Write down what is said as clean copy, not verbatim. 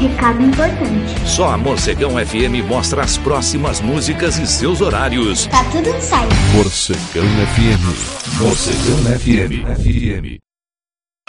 Recado importante. Só a Morcegão FM mostra as próximas músicas e seus horários. Tá tudo no site. Morcegão FM. Morcegão FM.